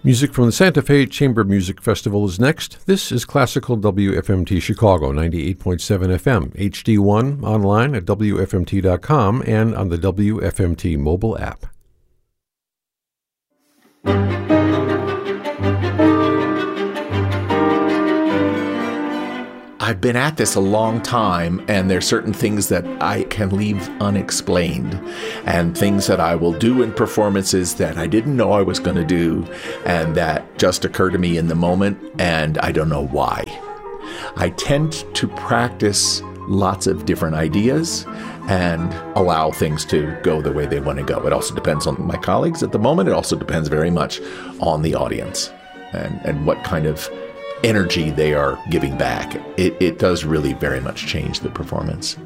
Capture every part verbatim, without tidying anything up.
Music from the Santa Fe Chamber Music Festival is next. This is Classical W F M T Chicago, ninety-eight point seven F M, H D one, online at W F M T dot com and on the W F M T mobile app. I've been at this a long time, and there's certain things that I can leave unexplained, and things that I will do in performances that I didn't know I was going to do, and that just occur to me in the moment, and I don't know why. I tend to practice lots of different ideas and allow things to go the way they want to go. It also depends on my colleagues at the moment. It also depends very much on the audience and, and what kind of energy they are giving back. It, it does really very much change the performance.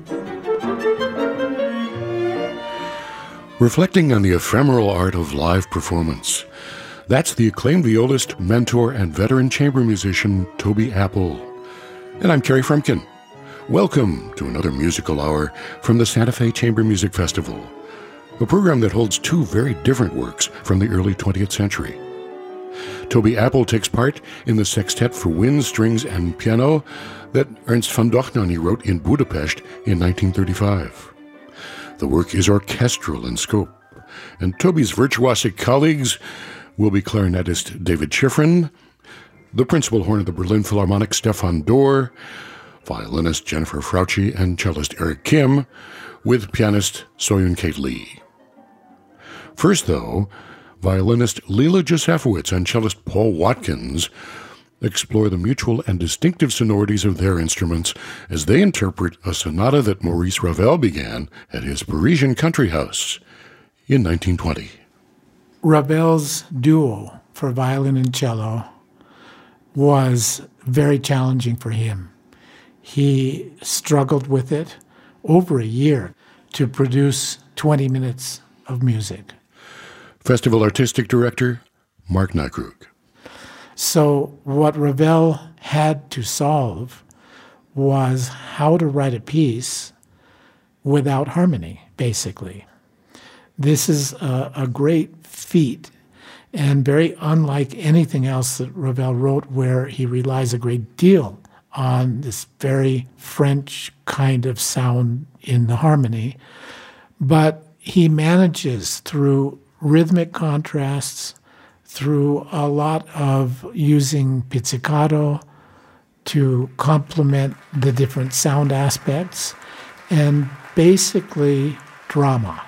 Reflecting on the ephemeral art of live performance, that's the acclaimed violist, mentor, and veteran chamber musician, Toby Apple. And I'm Kerry Frumkin. Welcome to another musical hour from the Santa Fe Chamber Music Festival, a program that holds two very different works from the early twentieth century. Toby Apple takes part in the sextet for wind, strings, and piano that Ernst von Dohnanyi wrote in Budapest in nineteen thirty-five. The work is orchestral in scope, and Toby's virtuosic colleagues will be clarinetist David Schifrin, the principal horn of the Berlin Philharmonic Stefan Dorr, violinist Jennifer Frautschi, and cellist Eric Kim, with pianist Soyun Kate Lee. First, though, violinist Leela Josefowitz and cellist Paul Watkins explore the mutual and distinctive sonorities of their instruments as they interpret a sonata that Maurice Ravel began at his Parisian country house in nineteen twenty. Ravel's duo for violin and cello was very challenging for him. He struggled with it over a year to produce twenty minutes of music. Festival Artistic Director, Mark Nykrug. So what Ravel had to solve was how to write a piece without harmony, basically. This is a, a great feat and very unlike anything else that Ravel wrote, where he relies a great deal on this very French kind of sound in the harmony. But he manages through rhythmic contrasts, through a lot of using pizzicato to complement the different sound aspects, and basically drama.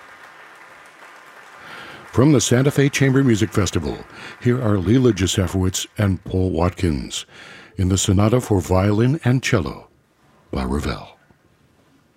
From the Santa Fe Chamber Music Festival, here are Leela Josefowitz and Paul Watkins in the Sonata for Violin and Cello by Ravel.